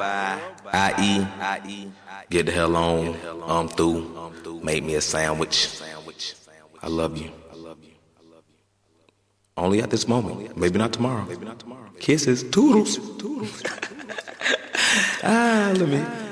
I.E. Get the hell on. I'm through. Make me a sandwich. I love you. Only at this moment. Maybe not tomorrow. Kisses. Toodles. Let me